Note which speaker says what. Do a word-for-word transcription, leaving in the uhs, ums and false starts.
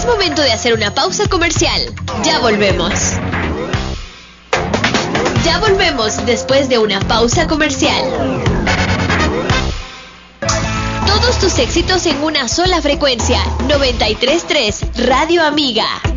Speaker 1: momento de hacer una pausa comercial. Ya volvemos. Ya volvemos después de una pausa comercial. Todos tus éxitos en una sola frecuencia. noventa y tres punto tres Radio Amiga.